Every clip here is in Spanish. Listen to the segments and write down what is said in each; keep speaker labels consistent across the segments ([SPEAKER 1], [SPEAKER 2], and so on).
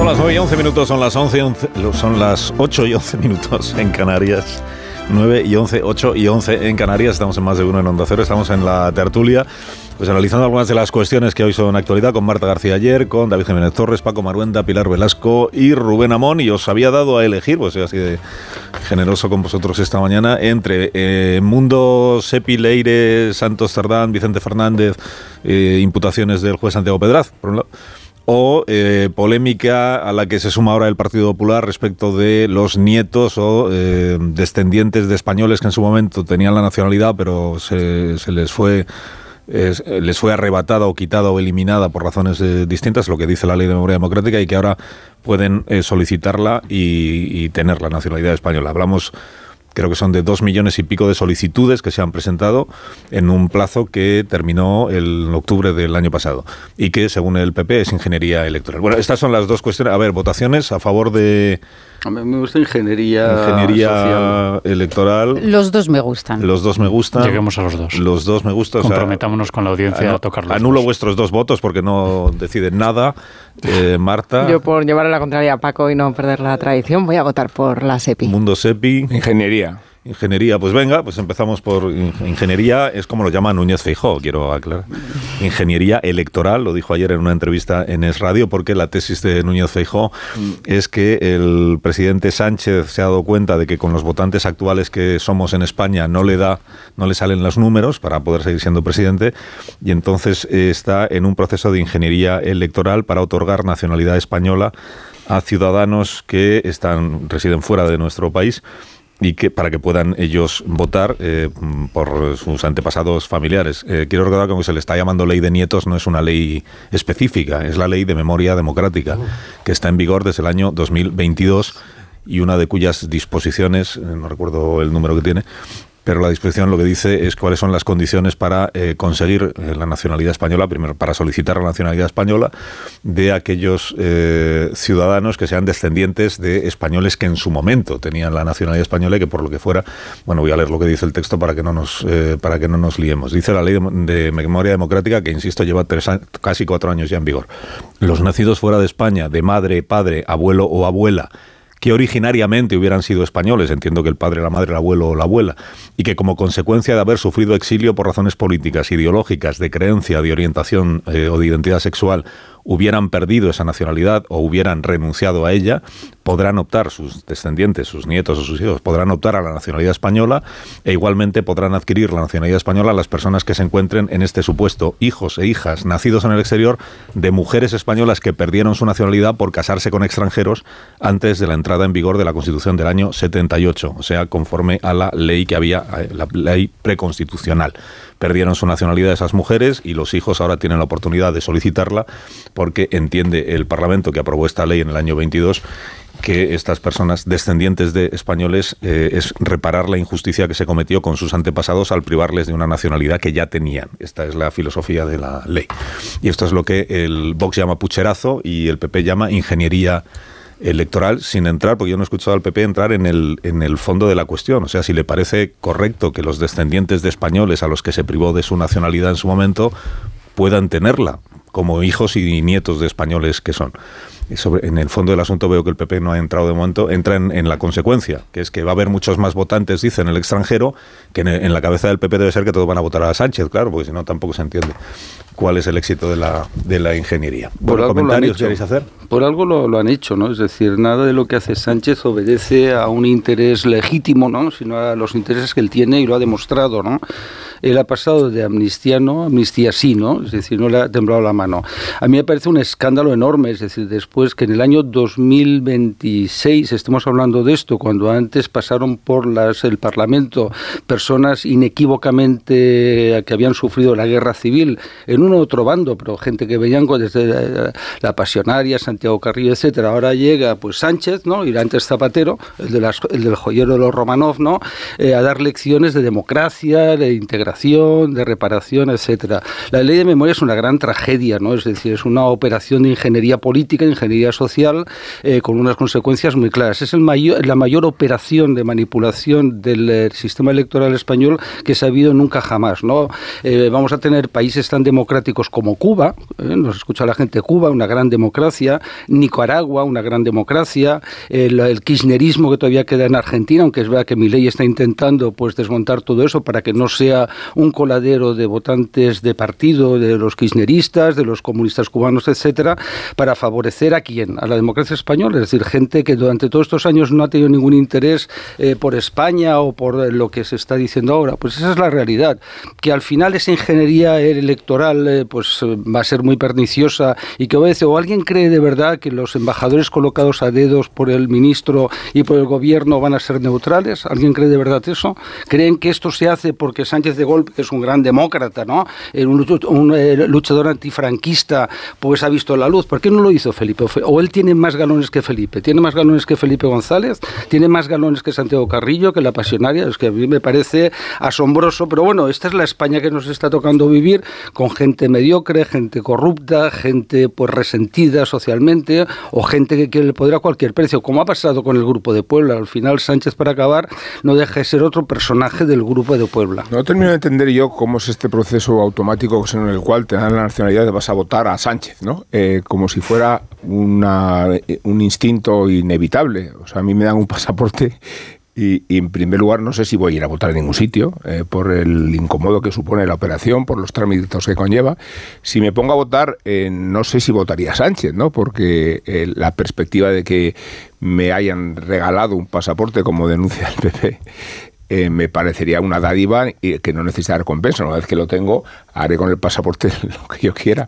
[SPEAKER 1] las 9 y 11 minutos, son las 8 y 11 minutos en Canarias. 9 y 11, 8 y 11 en Canarias. Estamos en Más de Uno en Onda Cero. Estamos en la tertulia, pues analizando algunas de las cuestiones que hoy son actualidad, con Marta García Ayer, con David Jiménez Torres, Paco Maruenda, Pilar Velasco y Rubén Amón. Y os había dado a elegir, pues soy así de generoso con vosotros esta mañana, entre Mundo, Sepi, Leire, Santos Cerdán, Vicente Fernández, imputaciones del juez Santiago Pedraz, por un lado, o polémica a la que se suma ahora el Partido Popular respecto de los nietos o descendientes de españoles que en su momento tenían la nacionalidad, pero se les fue arrebatada o quitada o eliminada por razones distintas, lo que dice la Ley de Memoria Democrática, y que ahora pueden solicitarla y tener la nacionalidad española. Hablamos, creo que son de 2 millones y pico de solicitudes que se han presentado en un plazo que terminó en octubre del año pasado y que, según el PP, es ingeniería electoral. Bueno, estas son las dos cuestiones. A ver, votaciones a favor de...
[SPEAKER 2] A mí me gusta ingeniería
[SPEAKER 1] electoral.
[SPEAKER 3] Los dos me gustan.
[SPEAKER 1] Los dos me gustan.
[SPEAKER 4] Lleguemos a los dos.
[SPEAKER 1] Los dos me gustan.
[SPEAKER 4] Comprometámonos con la audiencia a tocarlos.
[SPEAKER 1] Anulo vuestros dos votos porque no deciden nada. Marta.
[SPEAKER 5] Yo, por llevar a la contraria a Paco y no perder la tradición, voy a votar por la SEPI.
[SPEAKER 1] Mundo SEPI. Ingeniería, pues venga, pues empezamos por ingeniería, es como lo llama Núñez Feijóo, quiero aclarar. Ingeniería electoral, lo dijo ayer en una entrevista en Es Radio, porque la tesis de Núñez Feijóo es que el presidente Sánchez se ha dado cuenta de que con los votantes actuales que somos en España no le salen los números para poder seguir siendo presidente, y entonces está en un proceso de ingeniería electoral para otorgar nacionalidad española a ciudadanos que residen fuera de nuestro país, y que para que puedan ellos votar por sus antepasados familiares. Quiero recordar que, como se le está llamando ley de nietos, no es una ley específica, es la Ley de Memoria Democrática, que está en vigor desde el año 2022 y una de cuyas disposiciones, no recuerdo el número que tiene, pero la disposición lo que dice es cuáles son las condiciones para conseguir la nacionalidad española, primero para solicitar la nacionalidad española de aquellos ciudadanos que sean descendientes de españoles que en su momento tenían la nacionalidad española y que por lo que fuera, bueno, voy a leer lo que dice el texto para que no nos liemos. Dice la Ley de Memoria Democrática, que insisto lleva casi 4 años ya en vigor. Los nacidos fuera de España, de madre, padre, abuelo o abuela, que originariamente hubieran sido españoles, entiendo que el padre, la madre, el abuelo o la abuela, y que como consecuencia de haber sufrido exilio por razones políticas, ideológicas, de creencia, de orientación o de identidad sexual, hubieran perdido esa nacionalidad o hubieran renunciado a ella, podrán optar, sus descendientes, sus nietos o sus hijos, podrán optar a la nacionalidad española, e igualmente podrán adquirir la nacionalidad española las personas que se encuentren en este supuesto hijos e hijas nacidos en el exterior de mujeres españolas que perdieron su nacionalidad por casarse con extranjeros antes de la entrada en vigor de la Constitución del año 78, o sea, conforme a la ley que había, la ley preconstitucional. Perdieron su nacionalidad esas mujeres y los hijos ahora tienen la oportunidad de solicitarla, porque entiende el Parlamento, que aprobó esta ley en el año 22, que estas personas descendientes de españoles es reparar la injusticia que se cometió con sus antepasados al privarles de una nacionalidad que ya tenían. Esta es la filosofía de la ley. Y esto es lo que el Vox llama pucherazo y el PP llama ingeniería electoral, sin entrar, porque yo no he escuchado al PP entrar en el fondo de la cuestión. O sea, si le parece correcto que los descendientes de españoles a los que se privó de su nacionalidad en su momento puedan tenerla como hijos y nietos de españoles que son. En el fondo del asunto veo que el PP no ha entrado de momento, entra en la consecuencia, que es que va a haber muchos más votantes, dice, en el extranjero, que en la cabeza del PP debe ser que todos van a votar a Sánchez, claro, porque si no tampoco se entiende cuál es el éxito de la ingeniería. Bueno, ¿comentarios queréis hacer?
[SPEAKER 2] Por algo lo han hecho, ¿no? Es decir, nada de lo que hace Sánchez obedece a un interés legítimo, ¿no? Sino a los intereses que él tiene, y lo ha demostrado, ¿no? Él ha pasado de amnistía no, amnistía sí, ¿no? Es decir, no le ha temblado la mano. A mí me parece un escándalo enorme, es decir, después que en el año 2026 estemos hablando de esto, cuando antes pasaron por el Parlamento personas inequívocamente que habían sufrido la guerra civil en un otro bando, pero gente que venían desde la Pasionaria, Santiago Carrillo, etcétera. Ahora llega pues Sánchez, ¿no? Y antes Zapatero, el del joyero de los Romanov, ¿no? A dar lecciones de democracia, de integración recuperación, de reparación, etcétera. La ley de memoria es una gran tragedia, ¿no? Es decir, es una operación de ingeniería política, ingeniería social, con unas consecuencias muy claras. Es la mayor operación de manipulación del sistema electoral español que se ha habido nunca jamás, ¿no? Vamos a tener países tan democráticos como Cuba, nos escucha la gente, Cuba, una gran democracia, Nicaragua, una gran democracia, el kirchnerismo que todavía queda en Argentina, aunque es verdad que Milei está intentando pues desmontar todo eso para que no sea un coladero de votantes de partido, de los kirchneristas, de los comunistas cubanos, etcétera, para favorecer ¿a quién? A la democracia española, es decir, gente que durante todos estos años no ha tenido ningún interés por España o por lo que se está diciendo ahora. Pues esa es la realidad, que al final esa ingeniería electoral pues va a ser muy perniciosa y que obedece, o alguien cree de verdad que los embajadores colocados a dedos por el ministro y por el gobierno van a ser neutrales. ¿Alguien cree de verdad eso? ¿Creen que esto se hace porque Sánchez de Golpe, que es un gran demócrata, ¿no? un luchador antifranquista, pues ha visto la luz? ¿Por qué no lo hizo Felipe? ¿O él tiene más galones que Felipe? ¿Tiene más galones que Felipe González? ¿Tiene más galones que Santiago Carrillo, que la Pasionaria? Es que a mí me parece asombroso, pero bueno, esta es la España que nos está tocando vivir, con gente mediocre, gente corrupta, gente pues resentida socialmente, o gente que quiere el poder a cualquier precio, como ha pasado con el Grupo de Puebla. Al final Sánchez, para acabar, no deja de ser otro personaje del Grupo de Puebla.
[SPEAKER 3] No termino de entender yo cómo es este proceso automático en el cual te dan la nacionalidad y vas a votar a Sánchez, ¿no? Como si fuera un instinto inevitable. O sea, a mí me dan un pasaporte y en primer lugar no sé si voy a ir a votar en ningún sitio, por el incómodo que supone la operación, por los trámites que conlleva. Si me pongo a votar, no sé si votaría a Sánchez, ¿no? Porque la perspectiva de que me hayan regalado un pasaporte, como denuncia el PP, me parecería una dádiva que no necesita recompensa. Una vez que lo tengo, haré con el pasaporte lo que yo quiera.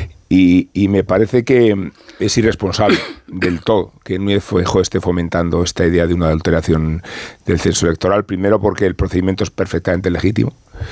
[SPEAKER 3] Y me parece que es irresponsable del todo que Núñez Feijóo esté fomentando esta idea de una adulteración del censo electoral. Primero porque el procedimiento es perfectamente legítimo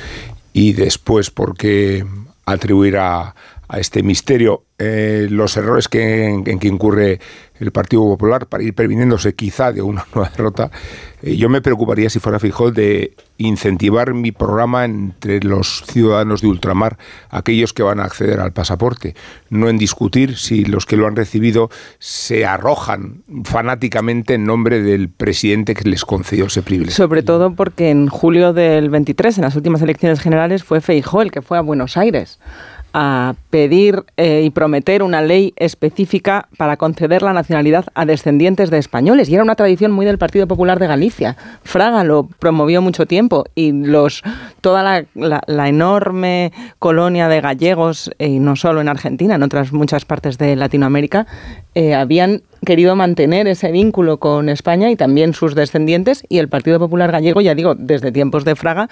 [SPEAKER 3] y después porque atribuir a este misterio los errores en que incurre el Partido Popular para ir previniéndose quizá de una nueva derrota. Yo me preocuparía, si fuera Feijóo, de incentivar mi programa entre los ciudadanos de ultramar, aquellos que van a acceder al pasaporte, no en discutir si los que lo han recibido se arrojan fanáticamente en nombre del presidente que les concedió ese privilegio.
[SPEAKER 5] Sobre todo porque en julio del 23, en las últimas elecciones generales, fue Feijóo el que fue a Buenos Aires a pedir y prometer una ley específica para conceder la nacionalidad a descendientes de españoles. Y era una tradición muy del Partido Popular de Galicia. Fraga lo promovió mucho tiempo y toda la enorme colonia de gallegos, y no solo en Argentina, en otras muchas partes de Latinoamérica, habían querido mantener ese vínculo con España y también sus descendientes, y el Partido Popular Gallego, ya digo, desde tiempos de Fraga,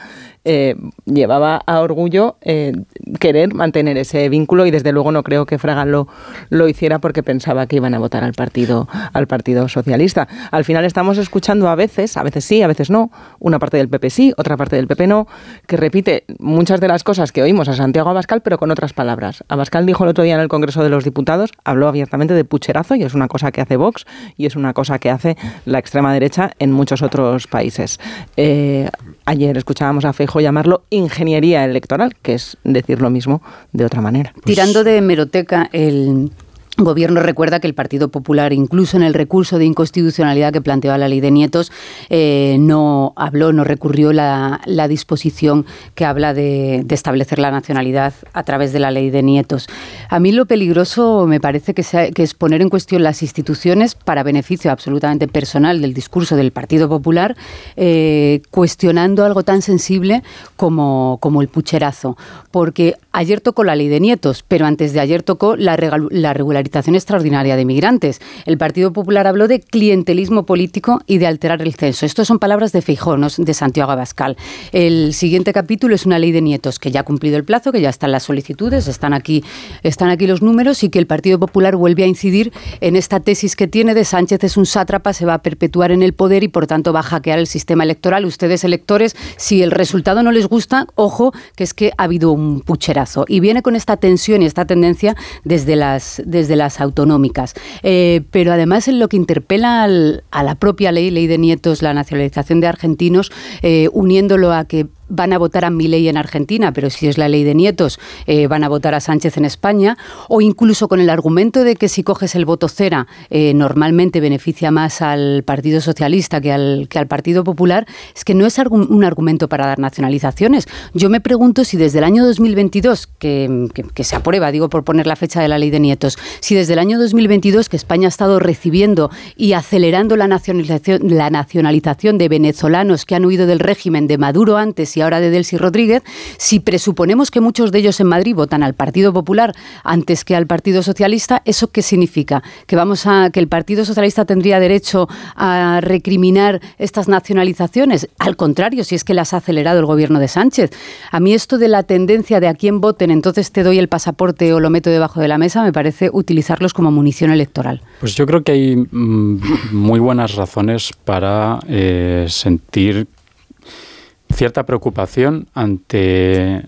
[SPEAKER 5] llevaba a orgullo querer mantener ese vínculo, y desde luego no creo que Fraga lo hiciera porque pensaba que iban a votar al Partido Socialista. Al final estamos escuchando a veces sí, a veces no, una parte del PP sí, otra parte del PP no, que repite muchas de las cosas que oímos a Santiago Abascal, pero con otras palabras. Abascal dijo el otro día en el Congreso de los Diputados, habló abiertamente de pucherazo, y es una cosa que hace Vox y es una cosa que hace la extrema derecha en muchos otros países. Ayer escuchábamos a Feijóo llamarlo ingeniería electoral, que es decir lo mismo de otra manera.
[SPEAKER 6] Tirando de hemeroteca, el Gobierno recuerda que el Partido Popular, incluso en el recurso de inconstitucionalidad que planteaba la ley de nietos, no recurrió la disposición que habla de establecer la nacionalidad a través de la ley de nietos. A mí lo peligroso me parece que es poner en cuestión las instituciones para beneficio absolutamente personal del discurso del Partido Popular, cuestionando algo tan sensible como el pucherazo. Porque ayer tocó la ley de nietos, pero antes de ayer tocó la regularización extraordinaria de migrantes. El Partido Popular habló de clientelismo político y de alterar el censo. Estas son palabras de Feijóo, no de Santiago Abascal. El siguiente capítulo es una ley de nietos que ya ha cumplido el plazo, que ya están las solicitudes, están aquí los números, y que el Partido Popular vuelve a incidir en esta tesis que tiene de Sánchez es un sátrapa, se va a perpetuar en el poder y por tanto va a hackear el sistema electoral. Ustedes, electores, si el resultado no les gusta, ojo, que es que ha habido un pucherazo. Y viene con esta tensión y esta tendencia desde las autonómicas. Pero además, en lo que interpela a la propia ley de nietos, la nacionalización de argentinos, uniéndolo a que van a votar a Milei en Argentina, pero si es la ley de nietos, van a votar a Sánchez en España, o incluso con el argumento de que si coges el voto cera, normalmente beneficia más al Partido Socialista que al Partido Popular, es que no es un argumento para dar nacionalizaciones. Yo me pregunto si desde el año 2022, que se aprueba, digo por poner la fecha de la ley de nietos, si desde el año 2022 que España ha estado recibiendo y acelerando la nacionalización de venezolanos que han huido del régimen de Maduro antes y ahora de Delcy Rodríguez, si presuponemos que muchos de ellos en Madrid votan al Partido Popular antes que al Partido Socialista, ¿eso qué significa? ¿Que el Partido Socialista tendría derecho a recriminar estas nacionalizaciones? Al contrario, si es que las ha acelerado el gobierno de Sánchez. A mí esto de la tendencia de a quién voten, entonces te doy el pasaporte o lo meto debajo de la mesa, me parece utilizarlos como munición electoral.
[SPEAKER 4] Pues yo creo que hay muy buenas razones para sentir cierta preocupación ante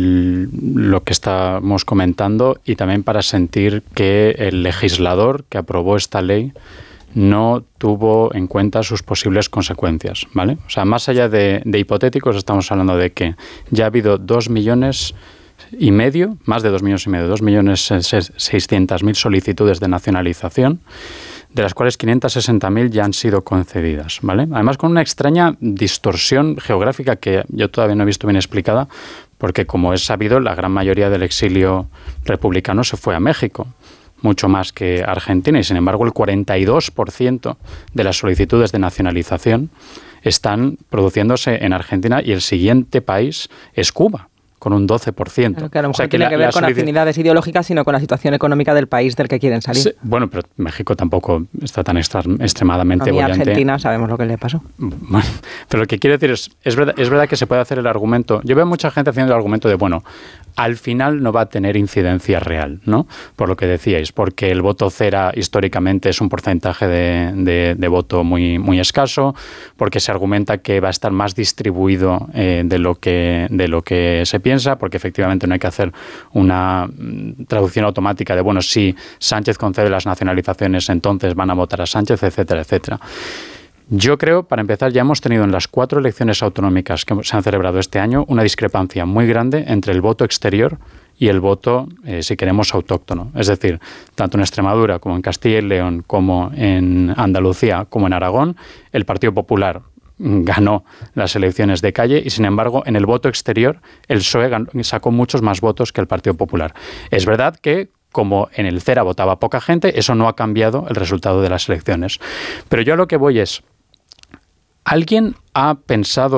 [SPEAKER 4] lo que estamos comentando y también para sentir que el legislador que aprobó esta ley no tuvo en cuenta sus posibles consecuencias, ¿vale? O sea, más allá de hipotéticos, estamos hablando de que ya ha habido 2,5 millones, más de 2,5 millones, 2.600.000 solicitudes de nacionalización, de las cuales 560.000 ya han sido concedidas, ¿vale? Además, con una extraña distorsión geográfica que yo todavía no he visto bien explicada, porque como es sabido, la gran mayoría del exilio republicano se fue a México, mucho más que Argentina, y sin embargo el 42% de las solicitudes de nacionalización están produciéndose en Argentina y el siguiente país es Cuba, con un 12%.
[SPEAKER 5] Claro, que a lo mejor tiene que ver con afinidades ideológicas, sino con la situación económica del país del que quieren salir.
[SPEAKER 4] Sí, bueno, pero México tampoco está tan extremadamente bollante.
[SPEAKER 5] Argentina sabemos lo que le pasó.
[SPEAKER 4] Bueno, pero lo que quiero decir es verdad que se puede hacer el argumento. Yo veo mucha gente haciendo el argumento de, bueno, al final no va a tener incidencia real, ¿no? Por lo que decíais, porque el voto cera históricamente es un porcentaje de voto muy, muy escaso, porque se argumenta que va a estar más distribuido de lo que se piensa, porque efectivamente no hay que hacer una traducción automática de, bueno, si Sánchez concede las nacionalizaciones, entonces van a votar a Sánchez, etcétera, etcétera. Yo creo, para empezar, ya hemos tenido en las 4 elecciones autonómicas que se han celebrado este año una discrepancia muy grande entre el voto exterior y el voto, si queremos, autóctono. Es decir, tanto en Extremadura como en Castilla y León, como en Andalucía, como en Aragón, el Partido Popular ganó las elecciones de calle y, sin embargo, en el voto exterior el PSOE sacó muchos más votos que el Partido Popular. Es verdad que, como en el CERA votaba poca gente, eso no ha cambiado el resultado de las elecciones. Pero yo a lo que voy es, ¿alguien ha pensado